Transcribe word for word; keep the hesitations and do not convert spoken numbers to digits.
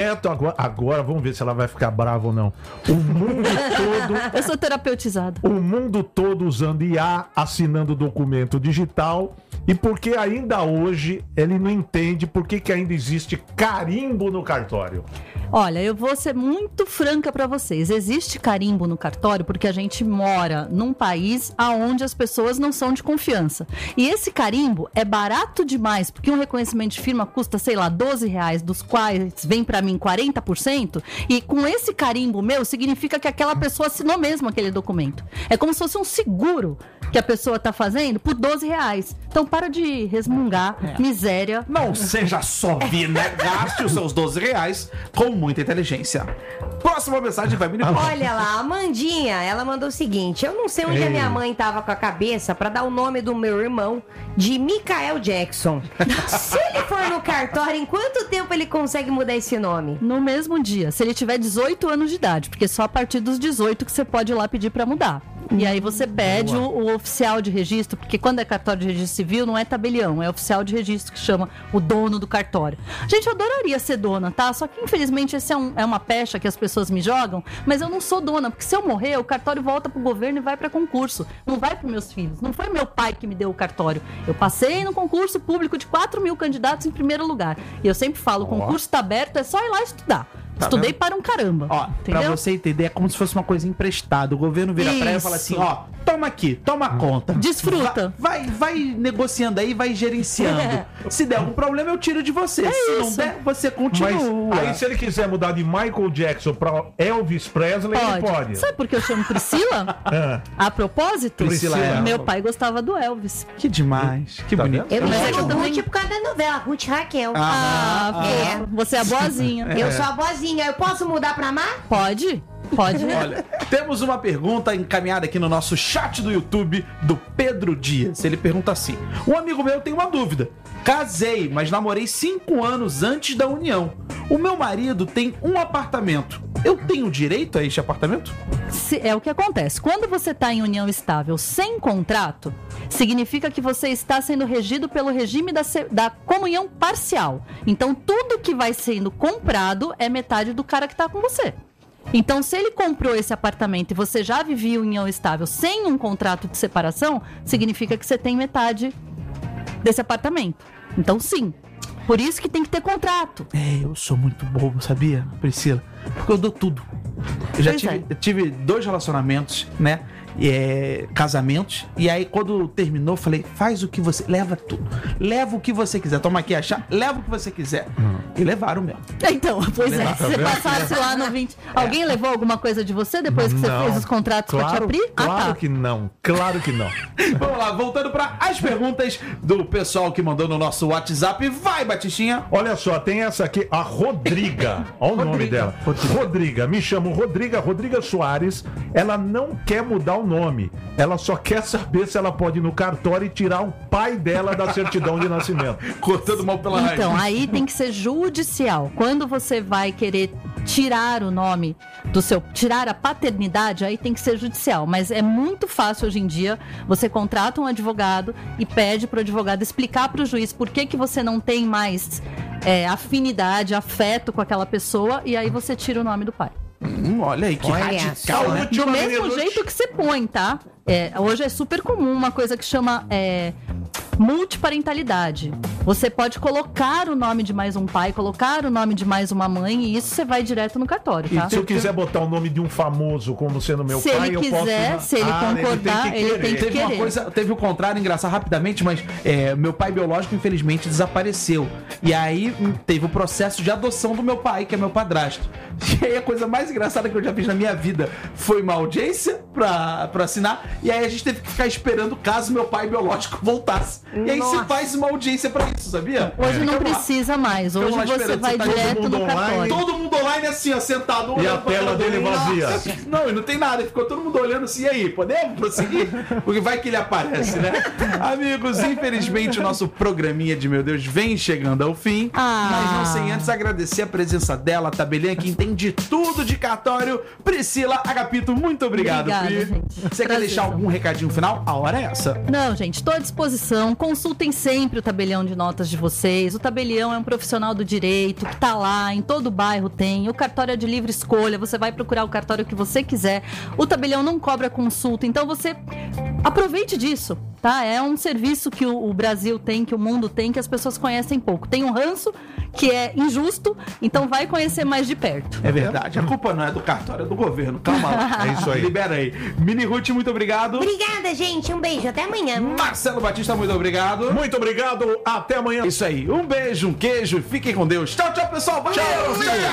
direto. Agora, agora vamos ver se ela vai ficar brava ou não. O mundo todo... Eu sou terapeutizada. O mundo todo usando I A, assinando documento digital. E porque ainda hoje ele não entende por que, que ainda existe carimbo no cartório. Olha, eu vou ser muito franca pra vocês. Existe carimbo no cartório porque a gente mora num país onde as pessoas não são de confiança. E esse carimbo é barato demais, porque um reconhecimento de firma custa, sei lá, doze reais, dos quais vem pra mim quarenta por cento. E com esse carimbo meu, significa que aquela pessoa assinou mesmo aquele documento. É como se fosse um seguro que a pessoa tá fazendo por doze reais. Então para de resmungar, é. miséria. Não seja só vida, gaste os seus doze reais com muita inteligência. Próxima mensagem vai me Olha lá, a Amandinha, ela mandou o seguinte: eu não sei onde Ei. a minha mãe tava com a cabeça pra dar o nome do meu irmão de Michael Jackson. Se ele for no cartório, em quanto tempo ele consegue mudar esse nome? No mesmo dia, se ele tiver dezoito anos de idade, porque só a partir dos dezoito que você pode ir lá pedir pra mudar. E aí você pede o, o oficial de registro, porque quando é cartório de registro civil, não é tabelião, é oficial de registro que chama o dono do cartório. Gente, eu adoraria ser dona, tá? Só que infelizmente esse é, um, é uma pecha que as pessoas me jogam, mas eu não sou dona, porque se eu morrer, o cartório volta pro governo e vai pra concurso. Não vai pros meus filhos. Não foi meu pai que me deu o cartório. Eu passei no concurso público de quatro mil candidatos em primeiro lugar. E eu sempre falo, o concurso tá aberto, é só ir lá estudar. Tá Estudei vendo? Para um caramba. Ó, entendeu? Pra você entender, é como se fosse uma coisa emprestada. O governo vira pra ela e fala assim, ó, toma aqui, toma conta. Desfruta. Vai, vai, vai negociando aí, vai gerenciando. É. Se der algum problema, eu tiro de você. É se isso. não der, você continua. Mas aí se ele quiser mudar de Michael Jackson pra Elvis Presley, pode. ele pode. Sabe por que eu chamo Priscila? É. A propósito, Priscila é. meu pai gostava do Elvis. Que demais, que Tá bonito. vendo? Eu me Mas é chamo que eu também- Ruth por causa da novela, Ruth Raquel. Ah, Ah, é. fofo. Você é a boazinha. Eu sou a boazinha, eu posso mudar pra Mar? Pode? Pode. Olha, temos uma pergunta encaminhada aqui no nosso chat do YouTube do Pedro Dias. Ele pergunta assim: um amigo meu tem uma dúvida. Casei, mas namorei cinco anos antes da união. O meu marido tem um apartamento. Eu tenho direito a este apartamento? Se- é o que acontece. Quando você está em união estável sem contrato, significa que você está sendo regido pelo regime da, se- da comunhão parcial. Então, tudo que vai sendo comprado é metade do cara que está com você. Então, se ele comprou esse apartamento e você já vivia em união estável sem um contrato de separação, significa que você tem metade desse apartamento. Então, sim. Por isso que tem que ter contrato. É, eu sou muito bobo, sabia, Priscila? Porque eu dou tudo. Eu já Pois tive, é. eu tive dois relacionamentos, né? É, casamentos. E aí, quando terminou, eu falei: faz o que você. Leva tudo. Leva o que você quiser. Toma aqui a chave, leva o que você quiser. E levaram mesmo. Então, pois é. Levar, Se você tá vendo? passasse lá no vinte... Alguém levou alguma coisa de você depois que você Não. fez os contratos pra te Claro, abrir? claro Ah, tá. que não. Claro que não. Vamos lá, voltando para as perguntas do pessoal que mandou no nosso WhatsApp. Vai, Batistinha! Olha só, tem essa aqui, a Rodriga. Olha o nome Rodriga. dela. Rodriga. Me chamo Rodriga, Rodriga Soares. Ela não quer mudar o nome. Ela só quer saber se ela pode ir no cartório e tirar o pai dela da certidão de nascimento. Cortando mal pela raiz. Então, aí tem que ser judicial. Quando você vai querer tirar o nome do seu... Tirar a paternidade, aí tem que ser judicial. Mas é muito fácil hoje em dia. Você contrata um advogado e pede pro advogado explicar pro juiz por que que você não tem mais é, afinidade, afeto com aquela pessoa. E aí você tira o nome do pai. Hum, olha aí, que Olha radical, só. né? Do mesmo jeito que você põe, tá? É, hoje é super comum uma coisa que chama é, multiparentalidade. Você pode colocar o nome de mais um pai, colocar o nome de mais uma mãe, e isso você vai direto no cartório, tá? E se eu quiser botar o nome de um famoso como sendo meu Se pai, ele eu quiser, posso... se ele Ah, concordar, ele tem que Teve uma querer. coisa, teve o contrário, engraçado rapidamente, mas é, meu pai biológico infelizmente desapareceu. E aí hum, teve o processo de adoção do meu pai, que é meu padrasto. E aí a coisa mais engraçada que eu já fiz na minha vida foi uma audiência pra, pra assinar. E aí a gente teve que ficar esperando caso meu pai biológico voltasse. E aí Nossa. se faz uma audiência pra isso, sabia? Hoje não Ficamos lá. precisa mais. Hoje Ficamos lá você esperando, vai você tá todo direto mundo no online. cartório. Todo mundo online online assim, ó, sentado. E a olhando pra tela todo dele mundo. vazia. Nossa, não, e não tem nada. Ficou todo mundo olhando assim, e aí, podemos prosseguir? Porque vai que ele aparece, né? Amigos, infelizmente o nosso programinha de Meu Deus vem chegando ao fim. Ah. Mas não sem antes agradecer a presença dela, a tabelinha que entende tudo de cartório. Priscila Agapito, muito obrigado, Obrigada, Pri. gente. Você quer Prazer. deixar algum recadinho final? A hora é essa. Não, gente, estou à disposição. Consultem sempre o tabelião de notas de vocês. O tabelião é um profissional do direito que tá lá, em todo bairro tem. O cartório é de livre escolha, você vai procurar o cartório que você quiser. O tabelião não cobra consulta, então você aproveite disso, tá? É um serviço que o, o Brasil tem, que o mundo tem, que as pessoas conhecem pouco. Tem um ranço que é injusto, então vai conhecer mais de perto. É verdade. A culpa não é do cartório, é do governo. Calma lá. É isso aí. Libera aí. Mini Ruth, muito obrigado. Obrigada, gente. Um beijo. Até amanhã. Marcelo Batista, muito obrigado. Muito obrigado, até amanhã. Isso aí. Um beijo, um queijo. Fiquem com Deus. Tchau, tchau, pessoal. Valeu. Tchau.